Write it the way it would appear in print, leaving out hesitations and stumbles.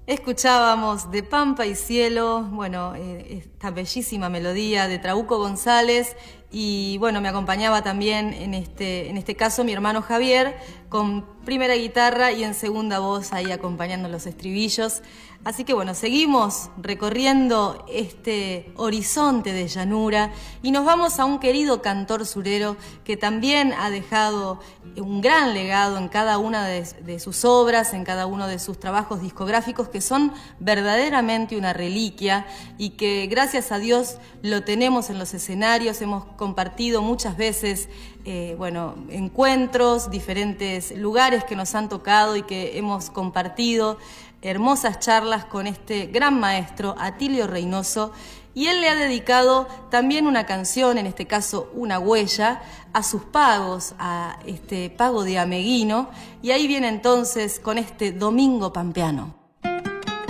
Escuchábamos de Pampa y Cielo, bueno, esta bellísima melodía de Trabuco González y bueno, me acompañaba también en este caso mi hermano Javier con primera guitarra y en segunda voz ahí acompañando los estribillos. Así que bueno, seguimos recorriendo este horizonte de llanura y nos vamos a un querido cantor surero que también ha dejado un gran legado en cada una de sus obras, en cada uno de sus trabajos discográficos que son verdaderamente una reliquia y que gracias a Dios lo tenemos en los escenarios, hemos compartido muchas veces encuentros, diferentes lugares que nos han tocado y que hemos compartido hermosas charlas con este gran maestro, Atilio Reynoso, y él le ha dedicado también una canción, en este caso una huella, a sus pagos, a este pago de Ameguino, y ahí viene entonces con este Domingo Pampeano.